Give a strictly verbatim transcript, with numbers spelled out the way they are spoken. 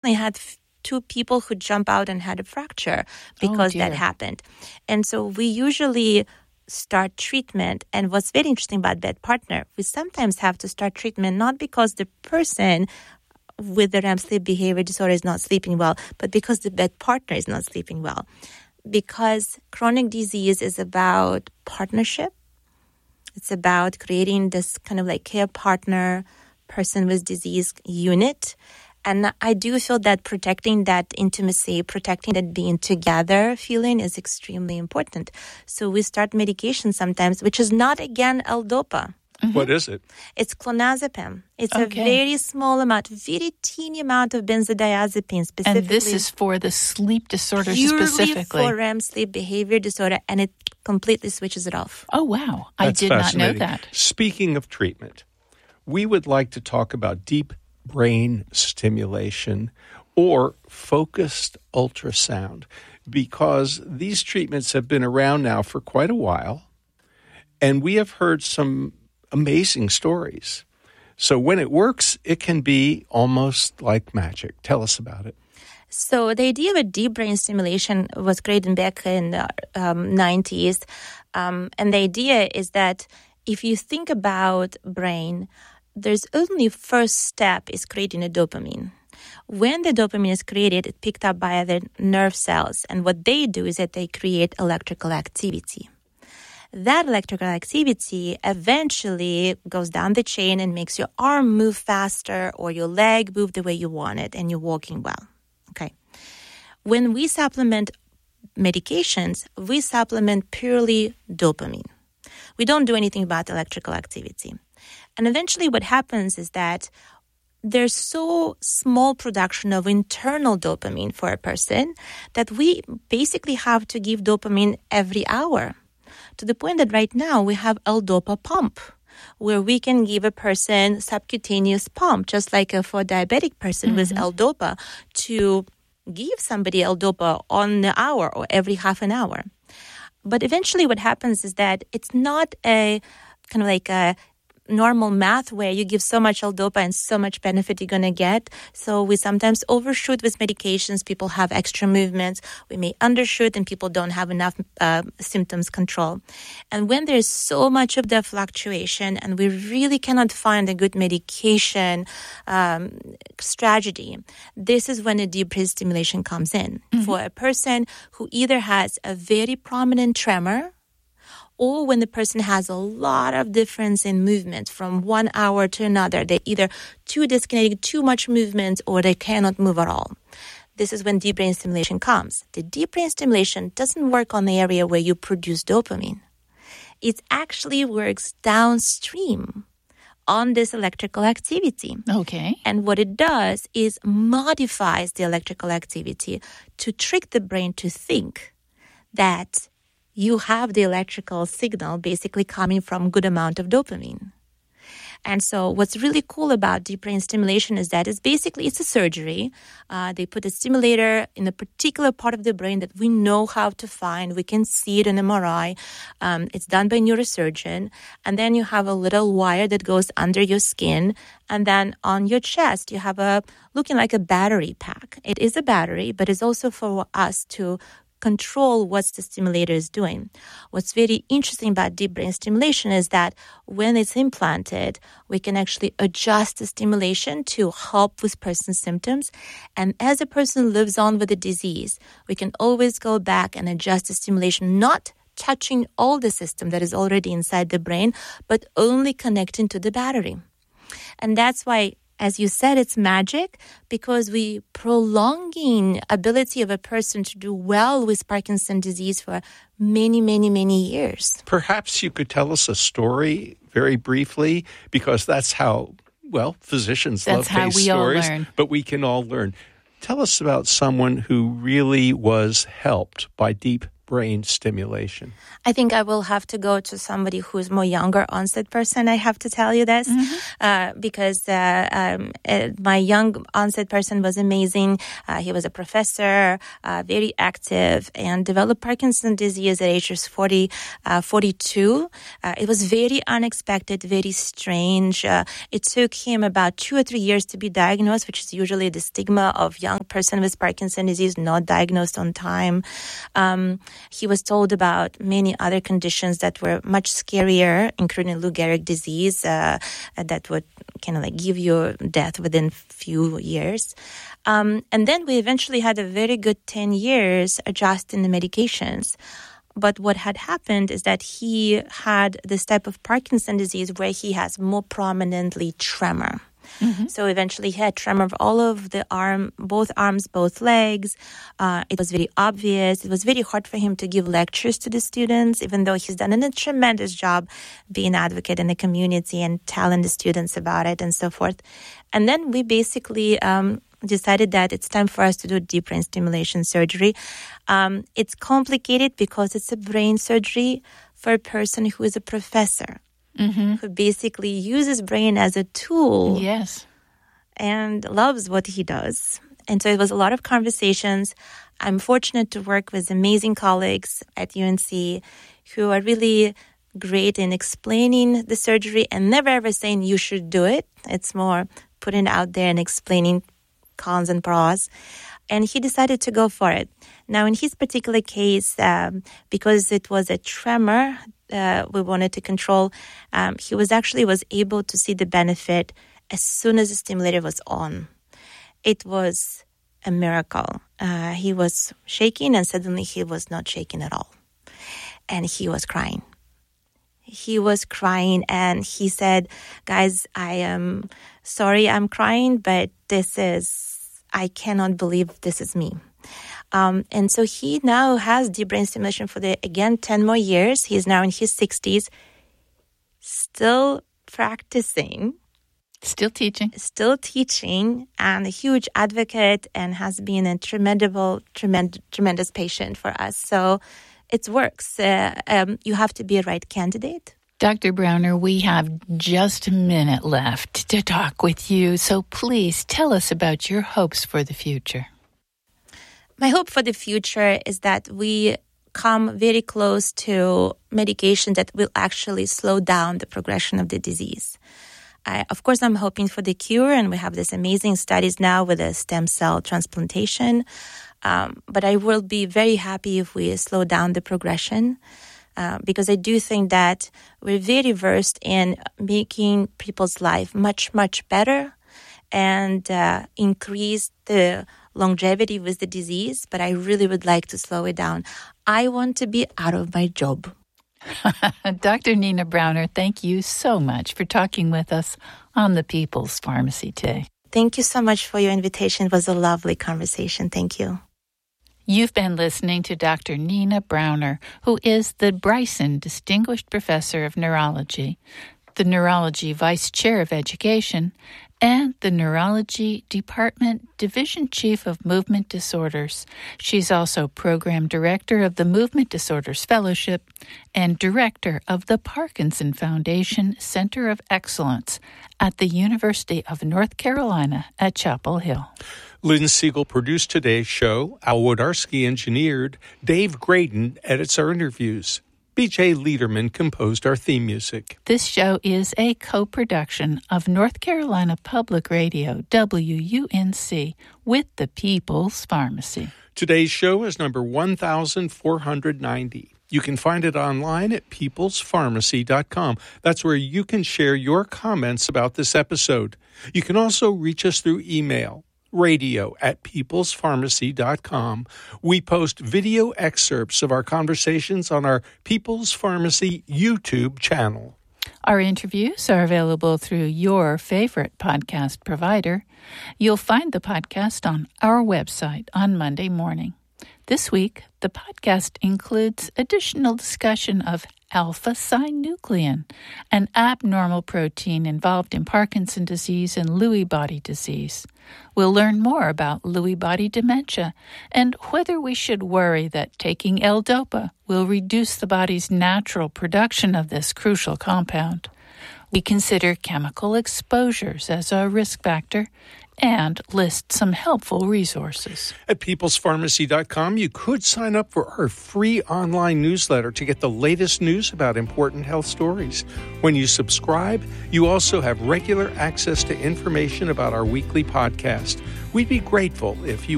recently had f- two people who jump out and had a fracture because oh, that happened. And so we usually start treatment. And what's very interesting about bed partner, we sometimes have to start treatment not because the person with the R E M sleep behavior disorder is not sleeping well, but because the bed partner is not sleeping well. Because chronic disease is about partnership. It's about creating this kind of like care partner, person with disease unit. And I do feel that protecting that intimacy, protecting that being together feeling is extremely important. So we start medication sometimes, which is not, again, L-Dopa. Mm-hmm. What is it? It's clonazepam. It's okay. a very small amount, very teeny amount of benzodiazepine specifically. And this is for the sleep disorder purely specifically? for R E M sleep behavior disorder, and it completely switches it off. Oh, wow. That's I did not know that. Speaking of treatment, we would like to talk about deep brain stimulation or focused ultrasound, because these treatments have been around now for quite a while, and we have heard some amazing stories. So when it works, it can be almost like magic. Tell us about it. So the idea of deep brain stimulation was created back in the um, nineties. Um, and the idea is that if you think about brain, there's only first step is creating a dopamine. When the dopamine is created, it's picked up by the nerve cells. And what they do is that they create electrical activity. That electrical activity eventually goes down the chain and makes your arm move faster or your leg move the way you want it, and you're walking well. Okay. When we supplement medications, we supplement purely dopamine. We don't do anything about electrical activity. And eventually what happens is that there's so small production of internal dopamine for a person that we basically have to give dopamine every hour, to the point that right now we have L-Dopa pump, where we can give a person subcutaneous pump, just like a, for a diabetic person mm-hmm. with L-Dopa, to give somebody L-Dopa on the hour or every half an hour. But eventually what happens is that it's not a kind of like a normal math where you give so much L-Dopa and so much benefit you're going to get. So we sometimes overshoot with medications. People have extra movements. We may undershoot and people don't have enough uh, symptoms control. And when there's so much of the fluctuation and we really cannot find a good medication um, strategy, this is when a deep brain stimulation comes in. Mm-hmm. For a person who either has a very prominent tremor, or when the person has a lot of difference in movement from one hour to another, they're either too disconnected, too much movement, or they cannot move at all. This is when deep brain stimulation comes. The deep brain stimulation doesn't work on the area where you produce dopamine. It actually works downstream on this electrical activity. Okay. And what it does is modifies the electrical activity to trick the brain to think that you have the electrical signal basically coming from good amount of dopamine. And so what's really cool about deep brain stimulation is that it's basically, it's a surgery. Uh, they put a stimulator in a particular part of the brain that we know how to find. We can see it in M R I. Um, it's done by a neurosurgeon. And then you have a little wire that goes under your skin. And then on your chest, you have a, looking like a battery pack. It is a battery, but it's also for us to control what the stimulator is doing. What's very interesting about deep brain stimulation is that when it's implanted, we can actually adjust the stimulation to help with person's symptoms. And as a person lives on with the disease, we can always go back and adjust the stimulation, not touching all the system that is already inside the brain, but only connecting to the battery. And that's why, as you said, it's magic, because we prolonging ability of a person to do well with Parkinson's disease for many, many, many years. Perhaps you could tell us a story very briefly, because that's how, well, physicians that's love how case we stories, all learn. But we can all learn. Tell us about someone who really was helped by deep brain stimulation? I think I will have to go to somebody who's more younger onset person. I have to tell you this mm-hmm. uh, because uh, um, uh, my young onset person was amazing. Uh, he was a professor, uh, very active, and developed Parkinson's disease at ages forty, uh, forty-two. Uh, it was very unexpected, very strange. Uh, it took him about two or three years to be diagnosed, which is usually the stigma of young person with Parkinson's disease not diagnosed on time. Um, he was told about many other conditions that were much scarier, including Lou Gehrig disease, uh, that would kind of like give you death within few years. Um, and then we eventually had a very good ten years adjusting the medications. But what had happened is that he had this type of Parkinson's disease where he has more prominently tremor. Mm-hmm. So eventually he had tremor of all of the arm, both arms, both legs. Uh, it was very obvious. It was very hard for him to give lectures to the students, even though he's done a tremendous job being an advocate in the community and telling the students about it and so forth. And then we basically um, decided that it's time for us to do deep brain stimulation surgery. Um, it's complicated because it's a brain surgery for a person who is a professor. Mm-hmm. Who basically uses brain as a tool. Yes. And loves what he does. And so it was a lot of conversations. I'm fortunate to work with amazing colleagues at U N C who are really great in explaining the surgery and never ever saying you should do it. It's more putting it out there and explaining cons and pros. And he decided to go for it. Now, in his particular case, um, because it was a tremor, uh, we wanted to control, um, he was actually was able to see the benefit as soon as the stimulator was on. It was a miracle. Uh, he was shaking and suddenly he was not shaking at all. And he was crying. He was crying and he said, guys, I am sorry I'm crying, but this is, I cannot believe this is me. Um, and so he now has deep brain stimulation for the, again, ten more years. He's now in his sixties, still practicing. Still teaching. Still teaching, and a huge advocate, and has been a tremendous, tremendous, tremendous patient for us. So it works. Uh, um, you have to be a right candidate. Doctor Browner, we have just a minute left to talk with you. So please tell us about your hopes for the future. My hope for the future is that we come very close to medication that will actually slow down the progression of the disease. I, of course, I'm hoping for the cure, and we have these amazing studies now with a stem cell transplantation. Um, but I will be very happy if we slow down the progression, uh, because I do think that we're very versed in making people's life much, much better and uh, increase the longevity with the disease, but I really would like to slow it down. I want to be out of my job. Doctor Nina Browner, thank you so much for talking with us on the People's Pharmacy today. Thank you so much for your invitation. It was a lovely conversation. Thank you. You've been listening to Doctor Nina Browner, who is the Bryson Distinguished Professor of Neurology, the Neurology Vice Chair of Education, and the Neurology Department Division Chief of Movement Disorders. She's also Program Director of the Movement Disorders Fellowship and Director of the Parkinson Foundation Center of Excellence at the University of North Carolina at Chapel Hill. Lynn Siegel produced today's show. Al Wodarski engineered. Dave Graydon edits our interviews. B J Liederman composed our theme music. This show is a co-production of North Carolina Public Radio, W U N C, with the People's Pharmacy. Today's show is number one thousand four hundred ninety. You can find it online at peoples pharmacy dot com. That's where you can share your comments about this episode. You can also reach us through email. Radio at peoples pharmacy dot com. We post video excerpts of our conversations on our People's Pharmacy YouTube channel. Our interviews are available through your favorite podcast provider. You'll find the podcast on our website on Monday morning. This week, the podcast includes additional discussion of alpha-synuclein, an abnormal protein involved in Parkinson's disease and Lewy body disease. We'll learn more about Lewy body dementia and whether we should worry that taking L-Dopa will reduce the body's natural production of this crucial compound. We consider chemical exposures as a risk factor and list some helpful resources. At peoples pharmacy dot com, you could sign up for our free online newsletter to get the latest news about important health stories. When you subscribe, you also have regular access to information about our weekly podcast. We'd be grateful if you